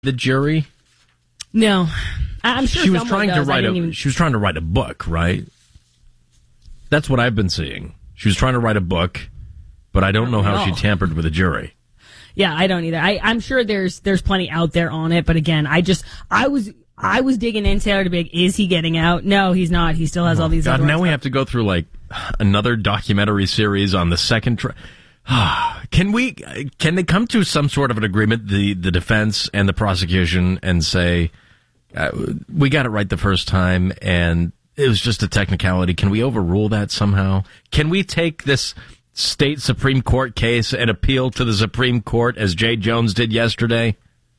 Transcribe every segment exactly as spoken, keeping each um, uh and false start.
the jury? No. I'm sure she was someone trying does. to write a even... she was trying to write a book, right? That's what I've been seeing. She was trying to write a book, but I don't know how she tampered with a jury. Yeah, I don't either. I, I'm sure there's there's plenty out there on it, but again, I just I was I was digging in Taylor to be like, is he getting out? No, he's not. He still has all these. God, other now we stuff. have to go through like another documentary series on the second. Tri- can we? Can they come to some sort of an agreement, the the defense and the prosecution, and say uh, we got it right the first time, and it was just a technicality? Can we overrule that somehow? Can we take this state Supreme Court case and appeal to the Supreme Court as Jay Jones did yesterday?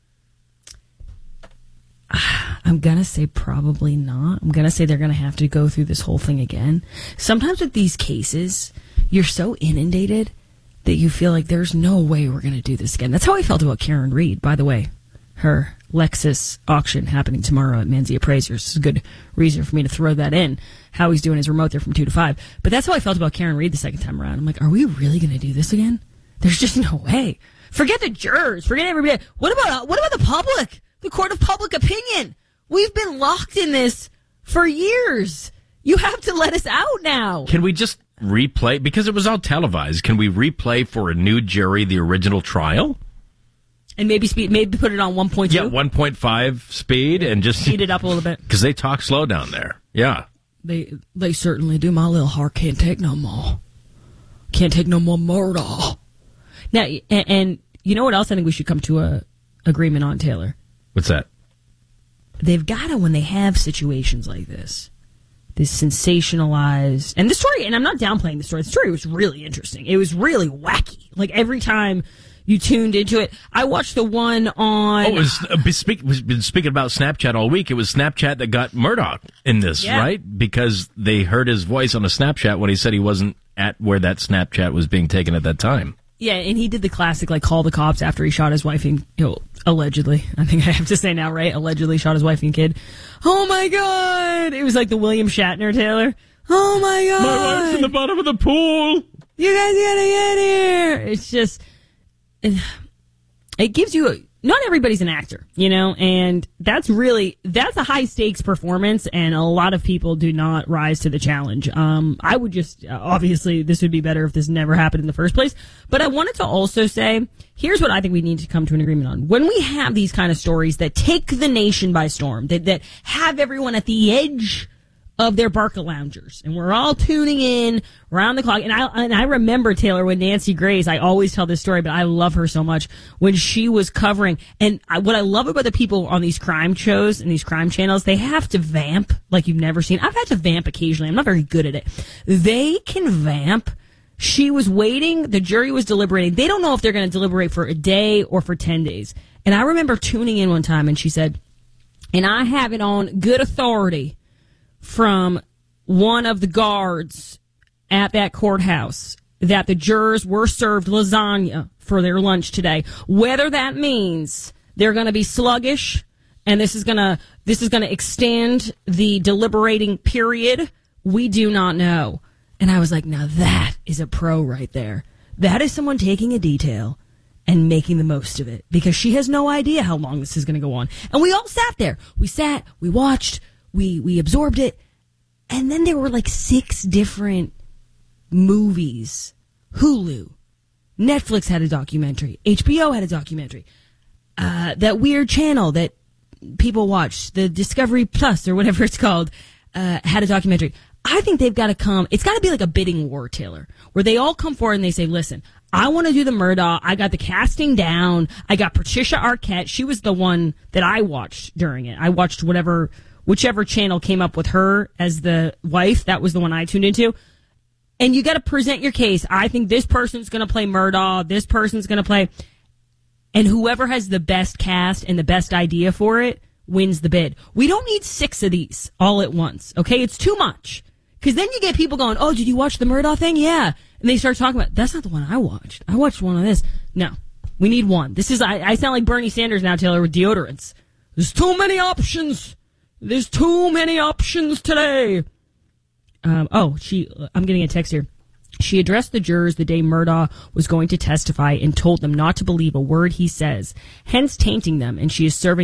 I'm going to say probably not. I'm going to say they're going to have to go through this whole thing again. Sometimes with these cases, you're so inundated that you feel like there's no way we're going to do this again. That's how I felt about Karen Reed, by the way. Her Lexus auction happening tomorrow at Manzi Appraisers. It's a good reason for me to throw that in. How he's doing his remote there from two to five. But that's how I felt about Karen Reed the second time around. I'm like, are we really going to do this again? There's just no way. Forget the jurors. Forget everybody. What about what about the public? The court of public opinion. We've been locked in this for years. You have to let us out now. Can we just replay? Because it was all televised. Can we replay for a new jury the original trial? And maybe speed, maybe put it on one point two? Yeah, one point five speed and just speed it up a little bit. Because they talk slow down there. Yeah. They they certainly do. My little heart can't take no more. Can't take no more murder. Now, and, and you know what else I think we should come to a agreement on, Taylor? What's that? They've got to, when they have situations like this, this sensationalized, and the story, and I'm not downplaying the story, the story was really interesting. It was really wacky. Like every time you tuned into it. I watched the one on... Oh, it was, uh, speak, we've been speaking about Snapchat all week. It was Snapchat that got Murdoch in this, yeah. right? Because they heard his voice on a Snapchat when he said he wasn't at where that Snapchat was being taken at that time. Yeah, and he did the classic, like, call the cops after he shot his wife and, you know, allegedly. I think I have to say now, right? Allegedly shot his wife and kid. Oh, my God! It was like the William Shatner, Taylor. Oh, my God! My wife's in the bottom of the pool! You guys gotta get here! It's just... It, it gives you... A, not everybody's an actor, you know? And that's really... That's a high-stakes performance, and a lot of people do not rise to the challenge. Um, I would just... Obviously, this would be better if this never happened in the first place. But I wanted to also say... Here's what I think we need to come to an agreement on. When we have these kind of stories that take the nation by storm, that, that have everyone at the edge of their Barca loungers, and we're all tuning in around the clock. And I and I remember, Taylor, when Nancy Grace, I always tell this story, but I love her so much, when she was covering. And I, what I love about the people on these crime shows and these crime channels, they have to vamp like you've never seen. I've had to vamp occasionally. I'm not very good at it. They can vamp. She was waiting. The jury was deliberating. They don't know if they're going to deliberate for a day or for ten days. And I remember tuning in one time, and she said, and I have it on good authority from one of the guards at that courthouse that the jurors were served lasagna for their lunch today. Whether that means they're going to be sluggish and this is going to this is going to extend the deliberating period, we do not know. And I was like, now that is a pro right there. That is someone taking a detail and making the most of it, because she has no idea how long this is going to go on. And we all sat there. We sat, we watched, we we absorbed it. And then there were like six different movies. Hulu, Netflix had a documentary, H B O had a documentary, uh, that weird channel that people watch, the Discovery Plus or whatever it's called, uh, had a documentary. I think they've got to come, it's got to be like a bidding war, Taylor, where they all come forward and they say, listen, I want to do the Murdaugh. I got the casting down. I got Patricia Arquette. She was the one that I watched during it. I watched whatever, whichever channel came up with her as the wife. That was the one I tuned into. And you got to present your case. I think this person's going to play Murdaugh. This person's going to play. And whoever has the best cast and the best idea for it wins the bid. We don't need six of these all at once. Okay. It's too much. Because then you get people going, oh, did you watch the Murdaugh thing? Yeah. And they start talking about, that's not the one I watched. I watched one of this. No, we need one. This is, I, I sound like Bernie Sanders now, Taylor, with deodorants. There's too many options. There's too many options today. Um, oh, she, I'm getting a text here. She addressed the jurors the day Murdaugh was going to testify and told them not to believe a word he says, hence tainting them, and she is serving